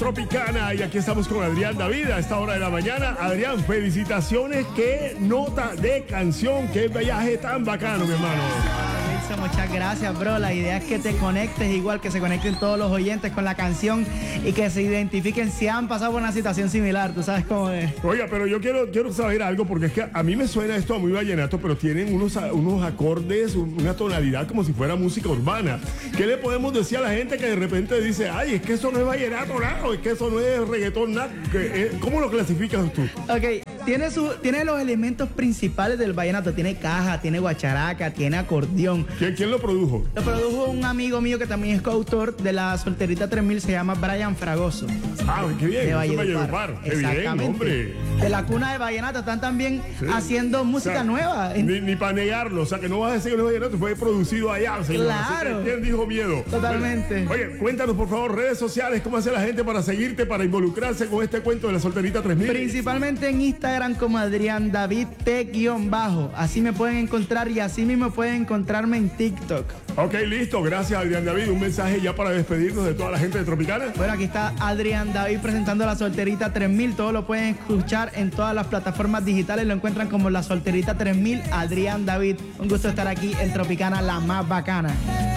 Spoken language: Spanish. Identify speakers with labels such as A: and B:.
A: Tropicana y aquí estamos con Adrián David a esta hora de la mañana. Adrián, felicitaciones, qué nota de canción, qué viaje tan bacano, mi hermano.
B: Muchas gracias, bro. La idea es que te conectes igual, que se conecten todos los oyentes con la canción y que se identifiquen si han pasado por una situación similar. Tú sabes cómo es.
A: Oiga, pero yo quiero saber algo porque es que a mí me suena esto a muy vallenato, pero tienen unos acordes, una tonalidad como si fuera música urbana. ¿Qué le podemos decir a la gente que de repente dice, ay, es que eso no es vallenato, nada, es que eso no es reggaetón, nada? ¿Cómo lo clasificas tú?
B: Ok, tiene los elementos principales del vallenato. Tiene caja, tiene guacharaca, tiene acordeón.
A: ¿Quién lo produjo?
B: Lo produjo un amigo mío que también es coautor de la Solterita 3000, se llama Brian Fragoso.
A: Ah, qué bien,
B: de
A: Valledupar. Qué bien, hombre.
B: De la cuna de vallenato, están también haciendo música nueva.
A: Ni para negarlo, o sea, que no vas a decir que no es vallenato, fue producido allá, señor.
B: Claro.
A: ¿Quién dijo miedo?
B: Totalmente.
A: Oye, cuéntanos por favor, redes sociales, cómo hace la gente para seguirte, para involucrarse con este cuento de la Solterita 3000.
B: Principalmente en Instagram como Adrián David T_. Así me pueden encontrar y así mismo pueden encontrarme en TikTok.
A: Ok, listo. Gracias, Adrián David. Un mensaje ya para despedirnos de toda la gente de Tropicana.
B: Bueno, aquí está Adrián David presentando la Solterita 3000. Todo lo pueden escuchar en todas las plataformas digitales. Lo encuentran como la Solterita 3000 Adrián David. Un gusto estar aquí en Tropicana, la más bacana.